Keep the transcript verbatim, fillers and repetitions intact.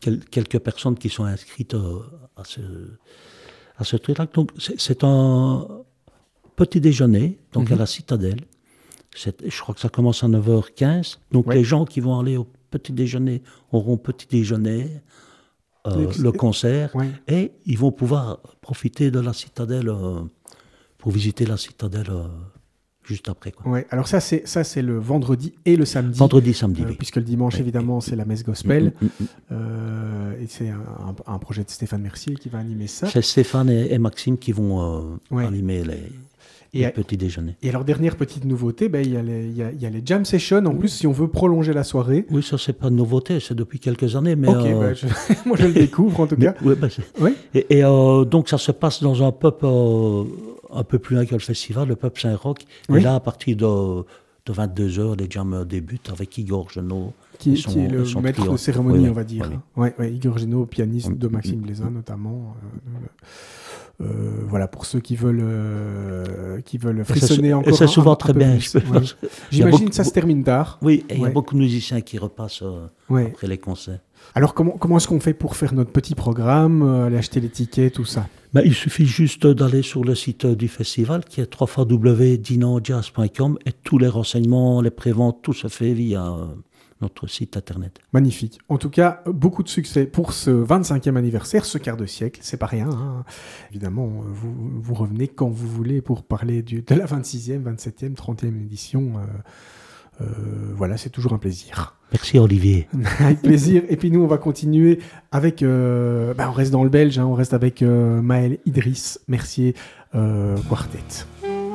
quel, quelques personnes qui sont inscrites euh, à ce, à ce truc-là. Donc, c'est, c'est un petit déjeuner, donc mm-hmm. à la Citadelle. C'est, je crois que ça commence à neuf heures quinze. Donc, ouais. les gens qui vont aller au petit déjeuner auront petit déjeuner, euh, le concert, ouais. et ils vont pouvoir profiter de la Citadelle euh, pour visiter la Citadelle euh, juste après. Quoi. Ouais, alors ça c'est, ça, c'est le vendredi et le samedi. Vendredi, samedi, euh, oui. Puisque le dimanche, oui. évidemment, c'est la messe gospel. Mm, mm, mm. Euh, et c'est un, un, un projet de Stéphane Mercier qui va animer ça. C'est Stéphane et, et Maxime qui vont euh, ouais. animer les... Et, le petit déjeuner. Et alors, dernière petite nouveauté, ben, il y a les, il y a, il y a les jam sessions. En oui. plus, si on veut prolonger la soirée. Oui, ça, c'est pas de nouveauté, c'est depuis quelques années. Mais ok, euh... ben, je... moi je le découvre en tout cas. Oui, ben, oui. Et, et euh, donc, ça se passe dans un pub euh, un peu plus loin que le festival, le pub Saint-Roch. Oui. Et là, à partir de, de vingt-deux heures, les jams débutent avec Igor Genot. Qui, son, qui est le maître trio. de cérémonie, oui, on va dire. Oui, oui. Ouais, Igor Genot, pianiste oui. de Maxime Blaisin notamment. Euh, Euh, voilà, pour ceux qui veulent, euh, qui veulent frissonner et encore. Et c'est souvent un, très un bien. Ouais. J'imagine que ça se termine tard. Oui, et il ouais. y a beaucoup de musiciens qui repassent euh, ouais. après les concerts. Alors, comment, comment est-ce qu'on fait pour faire notre petit programme, euh, aller acheter les tickets, tout ça? Ben, il suffit juste d'aller sur le site du festival qui est w w w point dinan jazz point com et tous les renseignements, les préventes, tout se fait via... Euh, notre site internet. Magnifique. En tout cas, beaucoup de succès pour ce vingt-cinquième anniversaire, ce quart de siècle. C'est pas rien. Hein. Évidemment, vous, vous revenez quand vous voulez pour parler du, de la vingt-sixième, vingt-septième, trentième édition. Euh, euh, voilà, c'est toujours un plaisir. Merci Olivier. Avec plaisir. Et puis nous, on va continuer avec... Euh, bah, on reste dans le belge, hein, on reste avec euh, Maël Idriss Mercier euh, Quartet.